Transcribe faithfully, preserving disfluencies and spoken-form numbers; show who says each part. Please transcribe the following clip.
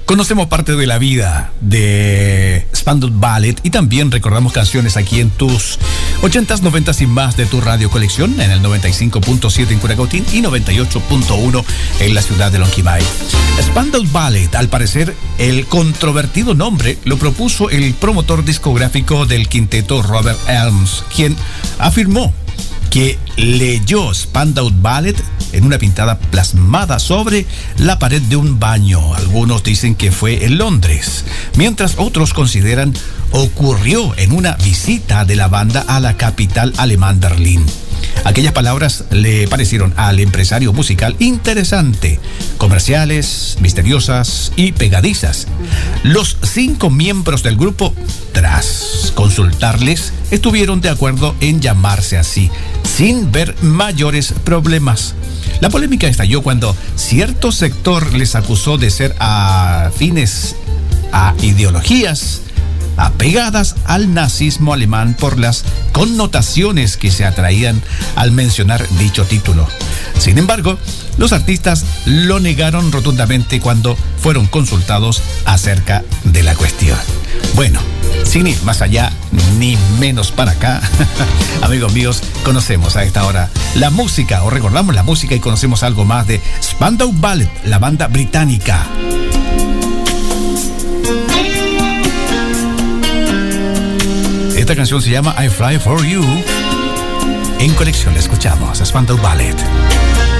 Speaker 1: Conocemos parte de la vida de Spandau Ballet y también recordamos canciones aquí en tus ochentas, noventas y más de tu radio colección en el noventa y cinco punto siete en Curacautín y noventa y ocho punto uno en la ciudad de Lonquimay. Spandau Ballet, al parecer, el controvertido nombre lo propuso el promotor discográfico del quinteto Robert Elms, quien afirmó que leyó Spandau Ballet en una pintada plasmada sobre la pared de un baño. Algunos dicen que fue en Londres, mientras otros consideran ocurrió en una visita de la banda a la capital alemán, Berlín. Aquellas palabras le parecieron al empresario musical interesante, comerciales, misteriosas y pegadizas. Los cinco miembros del grupo, tras consultarles, estuvieron de acuerdo en llamarse así, sin ver mayores problemas. La polémica estalló cuando cierto sector les acusó de ser afines a ideologías apegadas al nazismo alemán por las connotaciones que se atraían al mencionar dicho título. Sin embargo, los artistas lo negaron rotundamente cuando fueron consultados acerca de la cuestión. Bueno, sin ir más allá ni menos para acá, amigos míos, conocemos a esta hora la música, o recordamos la música y conocemos algo más de Spandau Ballet, la banda británica. Esta canción se llama I Fly For You. En colección escuchamos a Spandau Ballet.